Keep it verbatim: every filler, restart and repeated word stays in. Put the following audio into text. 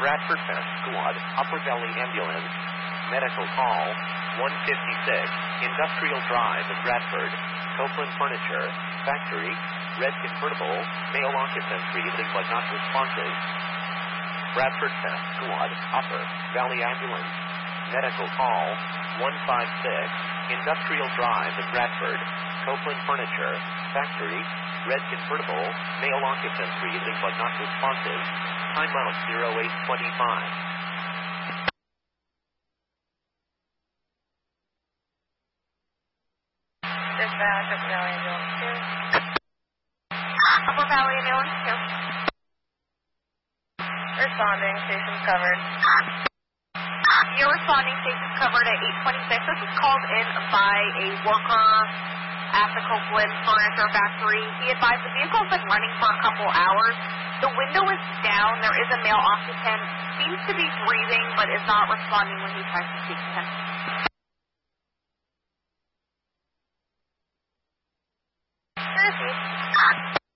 Bradford Fest Squad, Upper Valley Ambulance, medical call, one fifty-six, Industrial Drive in Bradford, Copeland Furniture, Factory, red convertible, male occupant breathing but not responsive. Bradford Fest Squad, Upper Valley Ambulance, medical call, one five six, Industrial Drive in Bradford, Copeland Furniture, Factory, red convertible, male occupant breathing but not responsive. Time out zero eight twenty-five. Dispatch, Upper Valley Ambulance two. Upper Valley Ambulance two. Responding, station's covered. You're responding, station's covered at eight twenty-six. This was called in by a worker at the Copeland Furniture Factory. He advised the vehicle's been running for a couple hours. The window is down. There is a male occupant. Seems to be breathing, but is not responding when he tries to speak to him. Perfect.